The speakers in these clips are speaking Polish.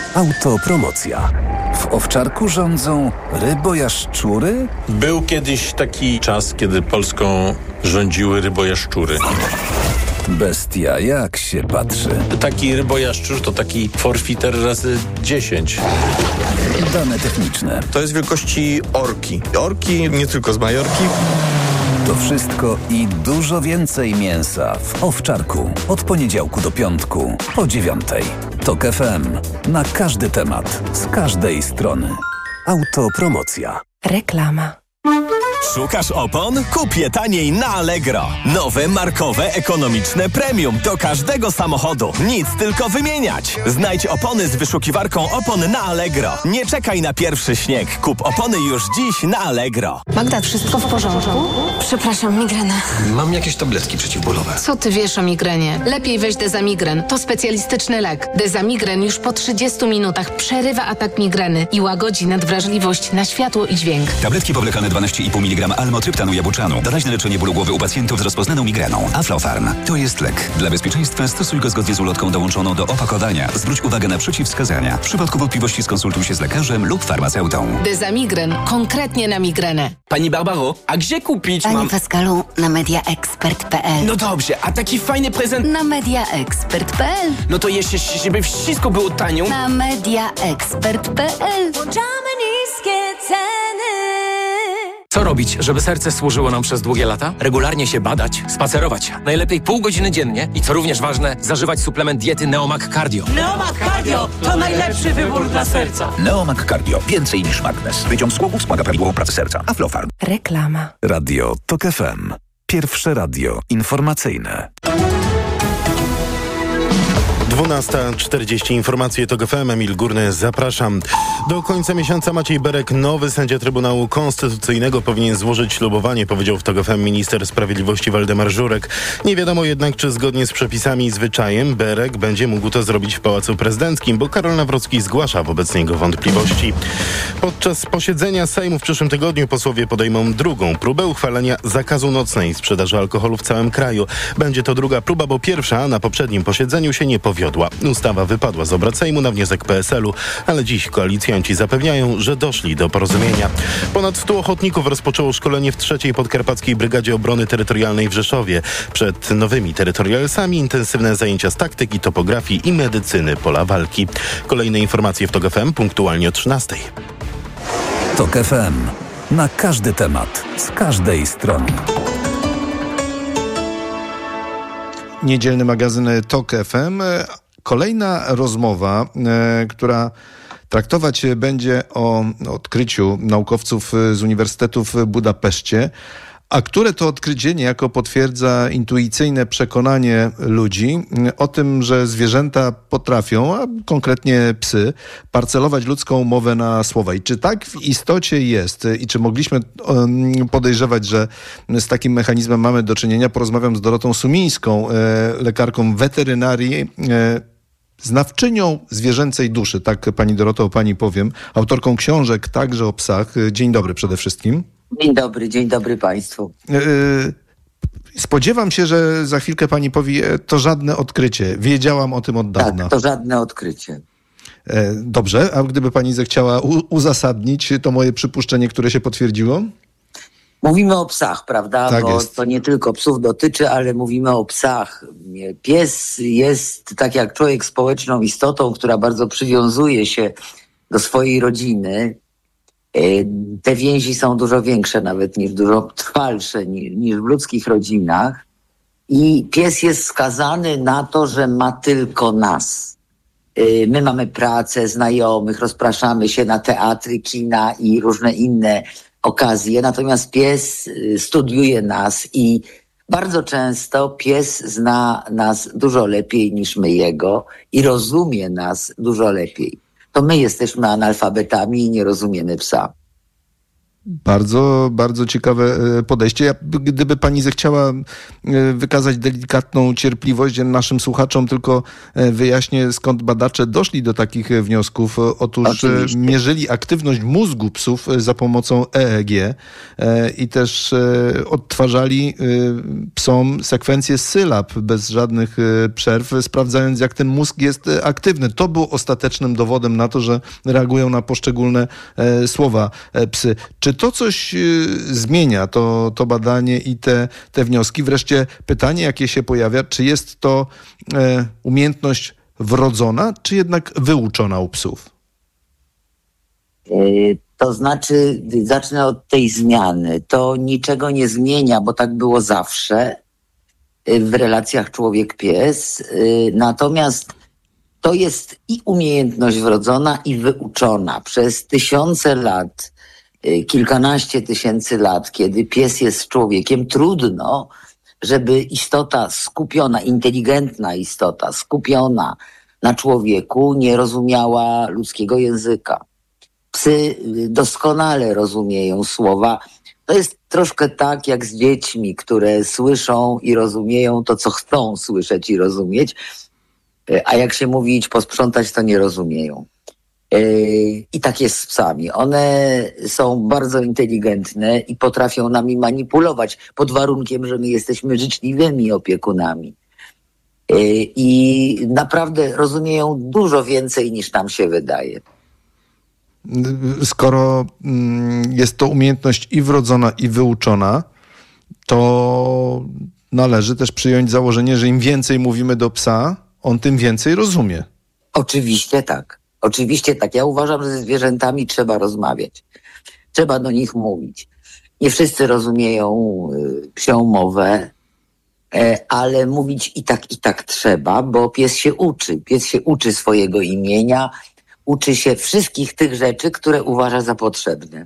Autopromocja. W Owczarku rządzą rybojaszczury? Był kiedyś taki czas, kiedy Polską rządziły rybojaszczury. Bestia jak się patrzy. Taki rybojaszczur to taki forfiter razy 10. Dane techniczne. To jest wielkości orki. Orki nie tylko z Majorki. To wszystko i dużo więcej mięsa w Owczarku. Od poniedziałku do piątku o 9:00. TOK FM. Na każdy temat. Z każdej strony. Autopromocja. Reklama. Szukasz opon? Kup je taniej na Allegro. Nowe, markowe, ekonomiczne premium do każdego samochodu. Nic, tylko wymieniać. Znajdź opony z wyszukiwarką opon na Allegro. Nie czekaj na pierwszy śnieg. Kup opony już dziś na Allegro. Magda, wszystko w porządku? Przepraszam, migrena. Mam jakieś tabletki przeciwbólowe. Co ty wiesz o migrenie? Lepiej weź Dezamigren. To specjalistyczny lek. Dezamigren już po 30 minutach przerywa atak migreny i łagodzi nadwrażliwość na światło i dźwięk. Tabletki powlekane 12,5 mg almotryptanu jabłczanu. Doraźne leczenie bólu głowy u pacjentów z rozpoznaną migreną. Aflofarm. To jest lek. Dla bezpieczeństwa stosuj go zgodnie z ulotką dołączoną do opakowania. Zwróć uwagę na przeciwwskazania. W przypadku wątpliwości skonsultuj się z lekarzem lub farmaceutą. Dezamigren. Konkretnie na migrenę. Pani Barbaro, a gdzie kupić Panie Pascalu, na mediaexpert.pl. No dobrze, a taki fajny prezent... Na mediaexpert.pl. No to jeszcze, żeby wszystko było tanio. Na mediaexpert.pl. Włączamy niskie ceny. Co robić, żeby serce służyło nam przez długie lata? Regularnie się badać, spacerować. Najlepiej pół godziny dziennie i co również ważne, zażywać suplement diety Neomag Cardio. Neomag Cardio to najlepszy wybór dla serca. Neomag Cardio. Więcej niż magnes. Wyciąg z głowów wspomaga prawidłową pracę serca. Aflofarm. Reklama. Radio TOK FM. Pierwsze radio informacyjne. 12:40 informacje TOK FM. Emil Górny, zapraszam. Do końca miesiąca Maciej Berek, nowy sędzia Trybunału Konstytucyjnego, powinien złożyć ślubowanie, powiedział w TOK FM minister sprawiedliwości Waldemar Żurek. Nie wiadomo jednak, czy zgodnie z przepisami i zwyczajem Berek będzie mógł to zrobić w Pałacu Prezydenckim, bo Karol Nawrocki zgłasza wobec niego wątpliwości. Podczas posiedzenia Sejmu w przyszłym tygodniu posłowie podejmą drugą próbę uchwalenia zakazu nocnej sprzedaży alkoholu w całym kraju. Będzie to druga próba, bo pierwsza na poprzednim posiedzeniu się nie powiodła. Ustawa wypadła z obrad Sejmu na wniosek PSL-u, ale dziś koalicjanci zapewniają, że doszli do porozumienia. Ponad 100 ochotników rozpoczęło szkolenie w 3. Podkarpackiej Brygadzie Obrony Terytorialnej w Rzeszowie. Przed nowymi terytorialsami intensywne zajęcia z taktyki, topografii i medycyny pola walki. Kolejne informacje w TOK FM punktualnie o 13:00. TOK FM. Na każdy temat. Z każdej strony. Niedzielny magazyn TOK FM. Kolejna rozmowa, która traktować będzie o odkryciu naukowców z Uniwersytetu w Budapeszcie, a które to odkrycie niejako potwierdza intuicyjne przekonanie ludzi o tym, że zwierzęta potrafią, a konkretnie psy, parcelować ludzką mowę na słowa. I czy tak w istocie jest i czy mogliśmy podejrzewać, że z takim mechanizmem mamy do czynienia? Porozmawiam z Dorotą Sumińską, lekarką weterynarii, znawczynią zwierzęcej duszy. Tak, pani Doroto, o pani powiem. Autorką książek także o psach. Dzień dobry przede wszystkim. Dzień dobry Państwu. Spodziewam się, że za chwilkę pani powie, to żadne odkrycie. Wiedziałam o tym od dawna. Tak, to żadne odkrycie. Dobrze, a gdyby pani zechciała uzasadnić to moje przypuszczenie, które się potwierdziło? Mówimy o psach, prawda? Tak bo jest. To nie tylko psów dotyczy, ale mówimy o psach. Pies jest, tak jak człowiek, społeczną istotą, która bardzo przywiązuje się do swojej rodziny. Te więzi są dużo większe nawet, dużo trwalsze niż w ludzkich rodzinach. I pies jest skazany na to, że ma tylko nas. My mamy pracę, znajomych, rozpraszamy się na teatry, kina i różne inne okazje. Natomiast pies studiuje nas i bardzo często pies zna nas dużo lepiej niż my jego i rozumie nas dużo lepiej. To my jesteśmy analfabetami i nie rozumiemy psa. Bardzo, bardzo ciekawe podejście. Gdyby pani zechciała wykazać delikatną cierpliwość naszym słuchaczom, tylko wyjaśnię, skąd badacze doszli do takich wniosków. Otóż mierzyli aktywność mózgu psów za pomocą EEG i też odtwarzali psom sekwencję sylab bez żadnych przerw, sprawdzając, jak ten mózg jest aktywny. To było ostatecznym dowodem na to, że reagują na poszczególne słowa psy. Czy to coś zmienia, to badanie i te wnioski? Wreszcie pytanie, jakie się pojawia, czy jest to umiejętność wrodzona, czy jednak wyuczona u psów? To znaczy, zacznę od tej zmiany. To niczego nie zmienia, bo tak było zawsze w relacjach człowiek-pies. Natomiast to jest i umiejętność wrodzona, i wyuczona. Przez tysiące lat, kilkanaście tysięcy lat, kiedy pies jest z człowiekiem, trudno, żeby istota skupiona, inteligentna istota skupiona na człowieku nie rozumiała ludzkiego języka. Psy doskonale rozumieją słowa. To jest troszkę tak jak z dziećmi, które słyszą i rozumieją to, co chcą słyszeć i rozumieć, a jak się mówi idź posprzątać, to nie rozumieją. I tak jest z psami. One są bardzo inteligentne i potrafią nami manipulować pod warunkiem, że my jesteśmy życzliwymi opiekunami. I naprawdę rozumieją dużo więcej niż nam się wydaje. Skoro jest to umiejętność i wrodzona, i wyuczona, to należy też przyjąć założenie, że im więcej mówimy do psa, on tym więcej rozumie. Oczywiście tak. Oczywiście tak. Ja uważam, że ze zwierzętami trzeba rozmawiać. Trzeba do nich mówić. Nie wszyscy rozumieją psią mowę, ale mówić i tak trzeba, bo pies się uczy. Pies się uczy swojego imienia, uczy się wszystkich tych rzeczy, które uważa za potrzebne.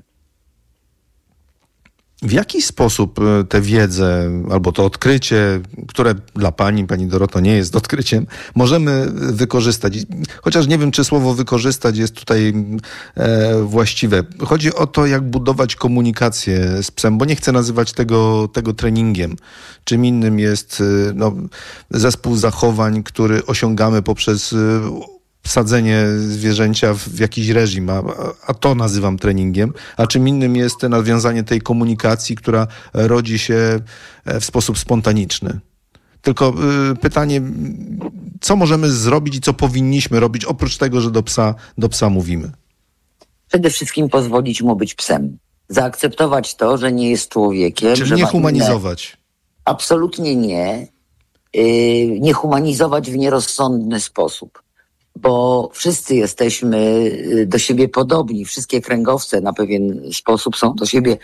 W jaki sposób tę wiedzę albo to odkrycie, które dla pani Doroto, nie jest odkryciem, możemy wykorzystać? Chociaż nie wiem, czy słowo wykorzystać jest tutaj właściwe. Chodzi o to, jak budować komunikację z psem, bo nie chcę nazywać tego treningiem. Czym innym jest zespół zachowań, który osiągamy poprzez wsadzenie zwierzęcia w jakiś reżim, a to nazywam treningiem, a czym innym jest nawiązanie tej komunikacji, która rodzi się w sposób spontaniczny. Tylko pytanie, co możemy zrobić i co powinniśmy robić, oprócz tego, że do psa mówimy? Przede wszystkim pozwolić mu być psem. Zaakceptować to, że nie jest człowiekiem. Czyli nie humanizować. Absolutnie nie. Nie humanizować w nierozsądny sposób. Bo wszyscy jesteśmy do siebie podobni. Wszystkie kręgowce na pewien sposób są do siebie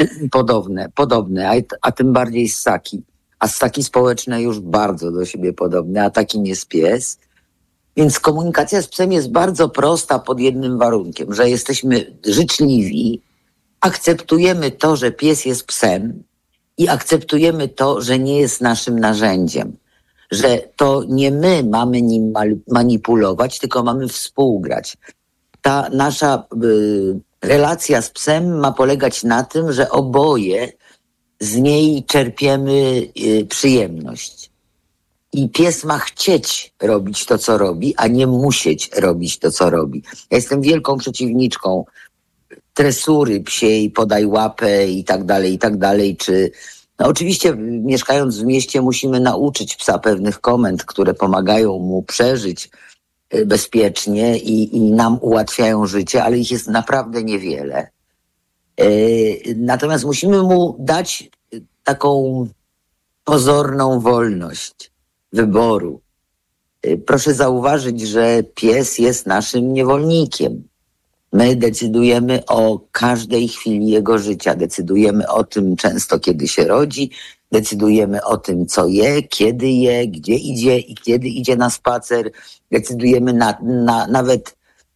podobne, a tym bardziej ssaki. A ssaki społeczne już bardzo do siebie podobne, a takim jest pies. Więc komunikacja z psem jest bardzo prosta pod jednym warunkiem, że jesteśmy życzliwi, akceptujemy to, że pies jest psem i akceptujemy to, że nie jest naszym narzędziem. Że to nie my mamy nim manipulować, tylko mamy współgrać. Ta nasza relacja z psem ma polegać na tym, że oboje z niej czerpiemy przyjemność. I pies ma chcieć robić to, co robi, a nie musieć robić to, co robi. Ja jestem wielką przeciwniczką tresury psiej, podaj łapę i tak dalej, czy... oczywiście mieszkając w mieście musimy nauczyć psa pewnych komend, które pomagają mu przeżyć bezpiecznie i nam ułatwiają życie, ale ich jest naprawdę niewiele. Natomiast musimy mu dać taką pozorną wolność wyboru. Proszę zauważyć, że pies jest naszym niewolnikiem. My decydujemy o każdej chwili jego życia. Decydujemy o tym często, kiedy się rodzi. Decydujemy o tym, co je, gdzie idzie i kiedy idzie na spacer. Decydujemy nawet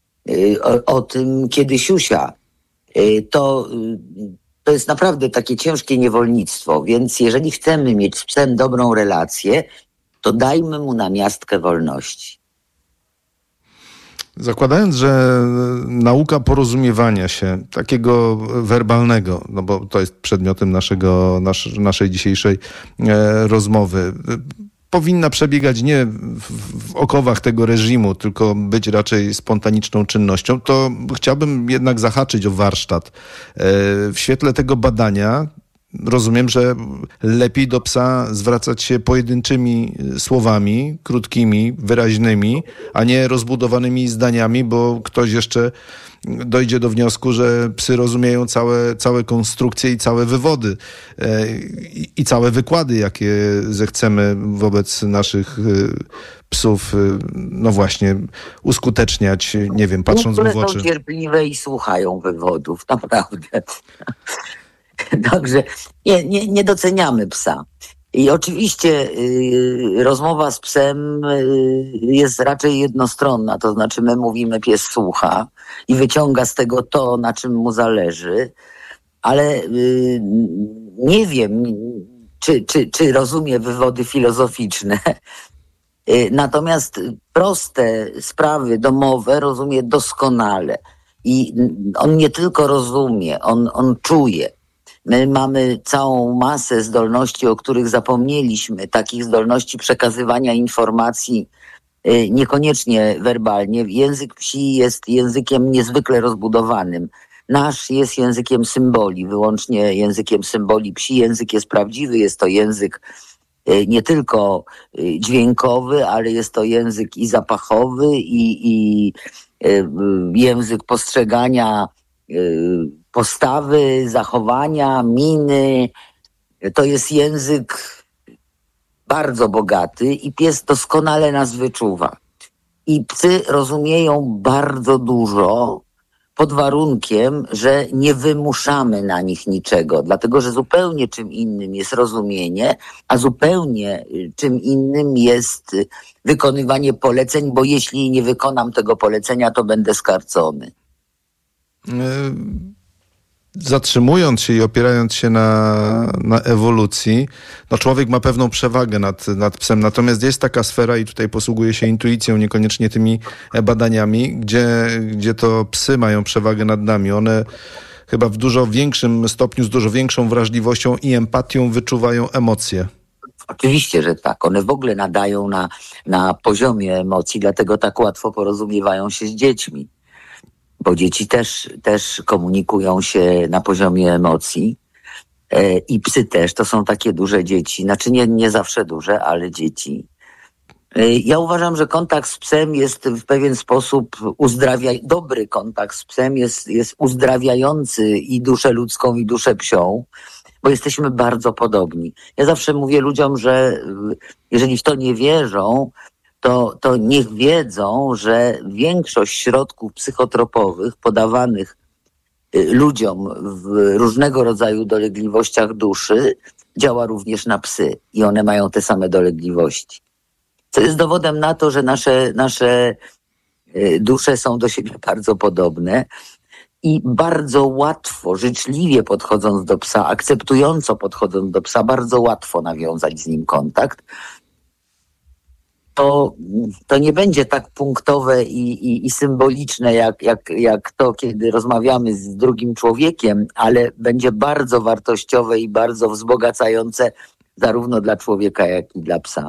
o tym, kiedy siusia. To jest naprawdę takie ciężkie niewolnictwo. Więc jeżeli chcemy mieć z psem dobrą relację, to dajmy mu namiastkę wolności. Zakładając, że nauka porozumiewania się, takiego werbalnego, no bo to jest przedmiotem naszej dzisiejszej rozmowy, powinna przebiegać nie w okowach tego reżimu, tylko być raczej spontaniczną czynnością, to chciałbym jednak zahaczyć o warsztat. W świetle tego badania rozumiem, że lepiej do psa zwracać się pojedynczymi słowami, krótkimi, wyraźnymi, a nie rozbudowanymi zdaniami, bo ktoś jeszcze dojdzie do wniosku, że psy rozumieją całe konstrukcje i całe wywody i całe wykłady, jakie zechcemy wobec naszych psów, no właśnie, uskuteczniać, nie wiem, patrząc mu w oczy. Są cierpliwe i słuchają wywodów, naprawdę. Także nie doceniamy psa. I oczywiście rozmowa z psem jest raczej jednostronna, to znaczy my mówimy, pies słucha i wyciąga z tego to, na czym mu zależy, ale nie wiem, czy rozumie wywody filozoficzne. Natomiast proste sprawy domowe rozumie doskonale. I on nie tylko rozumie, on czuje. My mamy całą masę zdolności, o których zapomnieliśmy, takich zdolności przekazywania informacji, niekoniecznie werbalnie. Język psi jest językiem niezwykle rozbudowanym. Nasz jest językiem symboli, wyłącznie językiem symboli. Psi język jest prawdziwy, jest to język nie tylko dźwiękowy, ale jest to język i zapachowy, i język postrzegania postawy, zachowania, miny. To jest język bardzo bogaty i pies doskonale nas wyczuwa. I psy rozumieją bardzo dużo pod warunkiem, że nie wymuszamy na nich niczego, dlatego że zupełnie czym innym jest rozumienie, a zupełnie czym innym jest wykonywanie poleceń, bo jeśli nie wykonam tego polecenia, to będę skarcony. Zatrzymując się i opierając się na ewolucji, no człowiek ma pewną przewagę nad psem. Natomiast jest taka sfera, i tutaj posługuje się intuicją, niekoniecznie tymi badaniami, gdzie to psy mają przewagę nad nami. One chyba w dużo większym stopniu, z dużo większą wrażliwością i empatią wyczuwają emocje. Oczywiście, że tak. One w ogóle nadają na poziomie emocji, dlatego tak łatwo porozumiewają się z dziećmi. Bo dzieci też komunikują się na poziomie emocji i psy też, to są takie duże dzieci, znaczy nie zawsze duże, ale dzieci. Ja uważam, że kontakt z psem jest w pewien sposób dobry kontakt z psem jest uzdrawiający i duszę ludzką, i duszę psią, bo jesteśmy bardzo podobni. Ja zawsze mówię ludziom, że jeżeli w to nie wierzą, to niech wiedzą, że większość środków psychotropowych podawanych ludziom w różnego rodzaju dolegliwościach duszy działa również na psy i one mają te same dolegliwości. Co jest dowodem na to, że nasze dusze są do siebie bardzo podobne i bardzo łatwo, życzliwie podchodząc do psa, akceptująco podchodząc do psa, bardzo łatwo nawiązać z nim kontakt. To nie będzie tak punktowe i symboliczne jak to, kiedy rozmawiamy z drugim człowiekiem, ale będzie bardzo wartościowe i bardzo wzbogacające zarówno dla człowieka, jak i dla psa.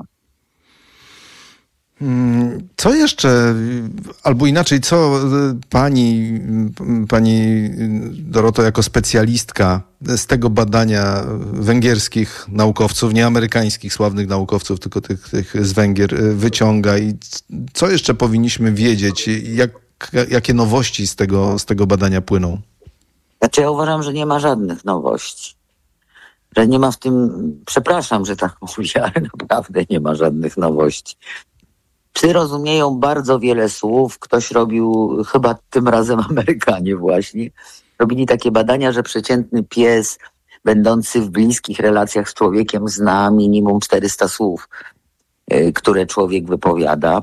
Co jeszcze, albo inaczej, co pani Doroto, jako specjalistka z tego badania węgierskich naukowców, nie amerykańskich sławnych naukowców, tylko tych z Węgier, wyciąga i co jeszcze powinniśmy wiedzieć? Jakie nowości z tego badania płyną? Znaczy ja uważam, że nie ma żadnych nowości. Że nie ma w tym, przepraszam, że tak mówię, ale naprawdę nie ma żadnych nowości. Psy rozumieją bardzo wiele słów. Ktoś robił, chyba tym razem Amerykanie właśnie, robili takie badania, że przeciętny pies będący w bliskich relacjach z człowiekiem zna minimum 400 słów, które człowiek wypowiada.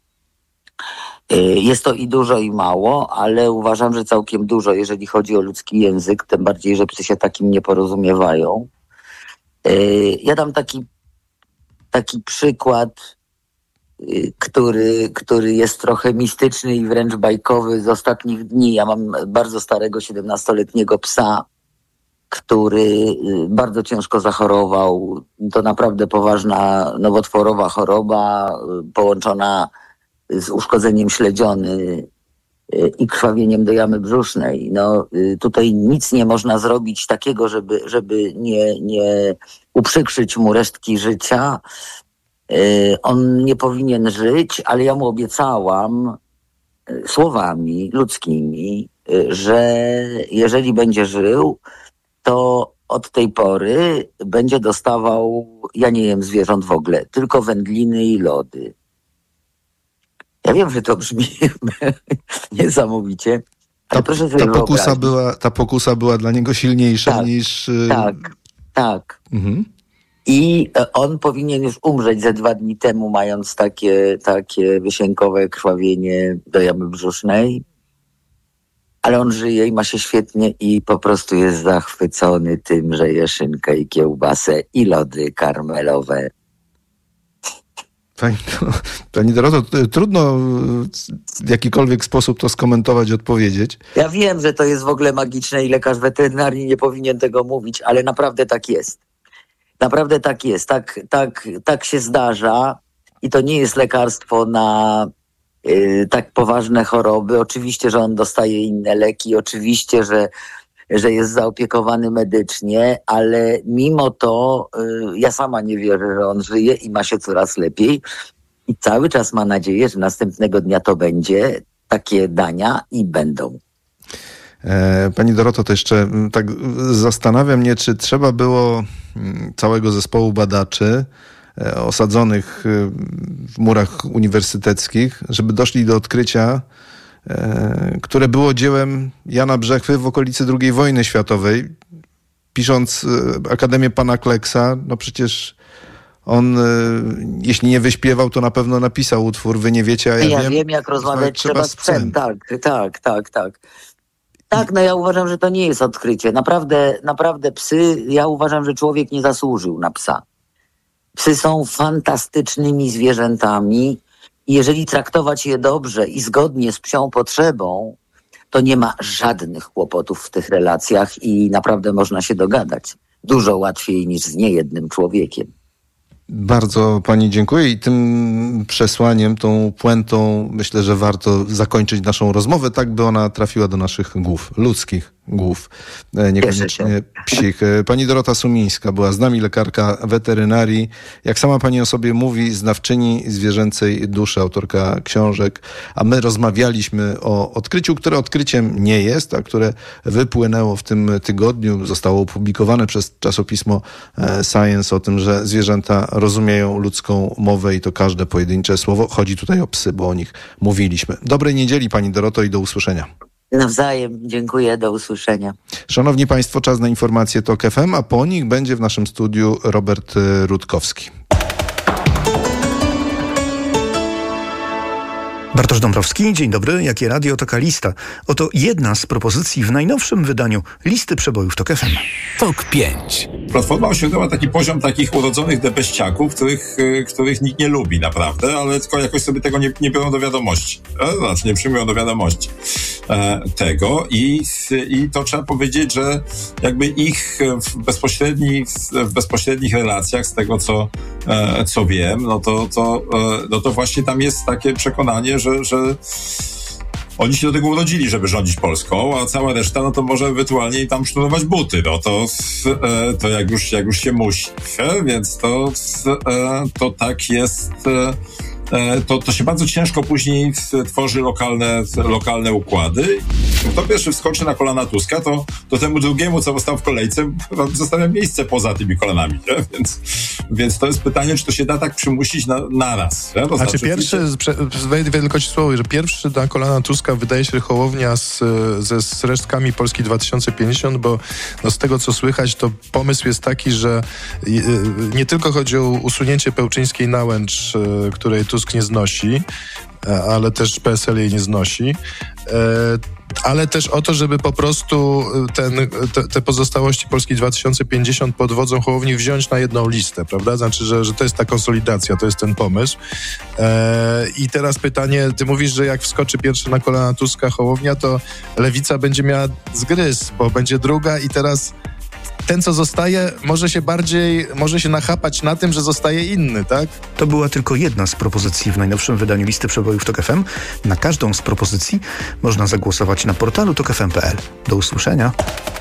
Jest to i dużo, i mało, ale uważam, że całkiem dużo, jeżeli chodzi o ludzki język, tym bardziej, że psy się takim nie porozumiewają. Ja dam taki przykład który jest trochę mistyczny i wręcz bajkowy z ostatnich dni. Ja mam bardzo starego 17-letniego psa, który bardzo ciężko zachorował. To naprawdę poważna nowotworowa choroba połączona z uszkodzeniem śledziony i krwawieniem do jamy brzusznej. No, tutaj nic nie można zrobić takiego, żeby nie uprzykrzyć mu resztki życia. On nie powinien żyć, ale ja mu obiecałam słowami ludzkimi, że jeżeli będzie żył, to od tej pory będzie dostawał, ja nie jem zwierząt w ogóle, tylko wędliny i lody. Ja wiem, że to brzmi niesamowicie, ale proszę sobie ta pokusa była dla niego silniejsza niż... Tak. Mhm. I on powinien już umrzeć ze 2 dni temu, mając takie wysiękowe krwawienie do jamy brzusznej. Ale on żyje i ma się świetnie i po prostu jest zachwycony tym, że je szynkę i kiełbasę i lody karmelowe. Pani Doroto, trudno w jakikolwiek sposób to skomentować, odpowiedzieć. Ja wiem, że to jest w ogóle magiczne i lekarz weterynarii nie powinien tego mówić, ale naprawdę tak jest. Naprawdę tak jest. Tak się zdarza i to nie jest lekarstwo na tak poważne choroby. Oczywiście, że on dostaje inne leki, oczywiście, że jest zaopiekowany medycznie, ale mimo to ja sama nie wierzę, że on żyje i ma się coraz lepiej i cały czas ma nadzieję, że następnego dnia to będzie, takie dania i będą. Pani Doroto, to jeszcze tak zastanawia mnie, czy trzeba było całego zespołu badaczy osadzonych w murach uniwersyteckich, żeby doszli do odkrycia, które było dziełem Jana Brzechwy w okolicy II wojny światowej. Pisząc Akademię Pana Kleksa, no przecież on, jeśli nie wyśpiewał, to na pewno napisał utwór Wy nie wiecie, a ja wiem. Jak rozmawiać trzeba z psem. Tak. Tak, no ja uważam, że to nie jest odkrycie. Naprawdę psy, ja uważam, że człowiek nie zasłużył na psa. Psy są fantastycznymi zwierzętami i jeżeli traktować je dobrze i zgodnie z psią potrzebą, to nie ma żadnych kłopotów w tych relacjach i naprawdę można się dogadać. Dużo łatwiej niż z niejednym człowiekiem. Bardzo pani dziękuję i tym przesłaniem, tą puentą myślę, że warto zakończyć naszą rozmowę, tak by ona trafiła do naszych głów, ludzkich głów, niekoniecznie psich. Pani Dorota Sumińska była z nami, lekarka weterynarii. Jak sama pani o sobie mówi, znawczyni zwierzęcej duszy, autorka książek, a my rozmawialiśmy o odkryciu, które odkryciem nie jest, a które wypłynęło w tym tygodniu, zostało opublikowane przez czasopismo Science o tym, że zwierzęta rozumieją ludzką mowę i to każde pojedyncze słowo. Chodzi tutaj o psy, bo o nich mówiliśmy. Dobrej niedzieli pani Doroto i do usłyszenia. Nawzajem, dziękuję, do usłyszenia. Szanowni Państwo, czas na informacje TOK FM, a po nich będzie w naszym studiu Robert Rutkowski. Bartosz Dąbrowski, dzień dobry. Jakie radio, taka lista. Oto jedna z propozycji w najnowszym wydaniu listy przebojów TOK FM. TOK 5. Platforma osiągnęła taki poziom takich urodzonych debeściaków, których nikt nie lubi naprawdę, ale tylko jakoś sobie tego nie biorą do wiadomości. Znaczy nie przyjmują do wiadomości tego i to trzeba powiedzieć, że jakby ich w bezpośrednich relacjach, z tego co wiem, no to właśnie tam jest takie przekonanie, że oni się do tego urodzili, żeby rządzić Polską, a cała reszta, no to może ewentualnie tam sznurować buty, no to jak już się musi. Więc to tak jest. To się bardzo ciężko później tworzy lokalne układy. Kto pierwszy wskoczy na kolana Tuska, to temu drugiemu, co stał w kolejce, zostawia miejsce poza tymi kolanami. Więc to jest pytanie, czy to się da tak przymusić naraz. A czy pierwszy, wejdę tylko ci słowo, że pierwszy na kolana Tuska wydaje się Hołownia z resztkami Polski 2050, bo no z tego, co słychać, to pomysł jest taki, że nie tylko chodzi o usunięcie Pełczyńskiej Nałęcz, której Tusk nie znosi, ale też PSL jej nie znosi, ale też o to, żeby po prostu te pozostałości Polski 2050 pod wodzą Hołowni wziąć na jedną listę, prawda? Znaczy, że to jest ta konsolidacja, to jest ten pomysł. I teraz pytanie, ty mówisz, że jak wskoczy pierwszy na kolana Tuska Hołownia, to Lewica będzie miała zgryz, bo będzie druga i teraz ten, co zostaje, może się nachapać na tym, że zostaje inny, tak? To była tylko jedna z propozycji w najnowszym wydaniu listy przebojów TOK FM. Na każdą z propozycji można zagłosować na portalu tokfm.pl. Do usłyszenia.